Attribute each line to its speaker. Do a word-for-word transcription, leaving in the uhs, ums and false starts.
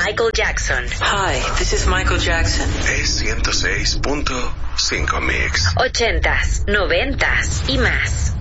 Speaker 1: Michael Jackson.
Speaker 2: Hi, this is Michael Jackson.
Speaker 3: Es ciento seis punto cinco Mix.
Speaker 1: Ochentas, noventas y más.